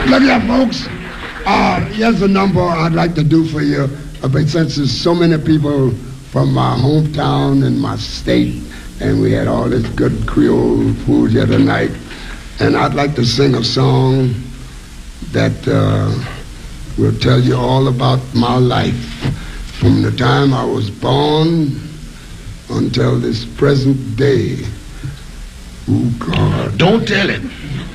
Look here, folks. Here's a number I'd like to do for you. But since there's so many people from my hometown and my state, and we had all this good Creole food here tonight, and I'd like to sing a song that will tell you all about my life from the time I was born until this present day. Oh, God. Don't tell him.